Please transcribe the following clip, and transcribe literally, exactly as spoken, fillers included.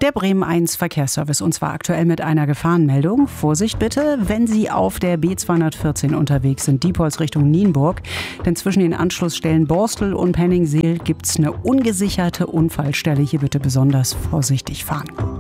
Der Bremen eins Verkehrsservice, und zwar aktuell mit einer Gefahrenmeldung. Vorsicht bitte, wenn Sie auf der B zweihundertvierzehn unterwegs sind, Diepholz Richtung Nienburg. Denn zwischen den Anschlussstellen Borstel und Penningseel gibt es eine ungesicherte Unfallstelle. Hier bitte besonders vorsichtig fahren.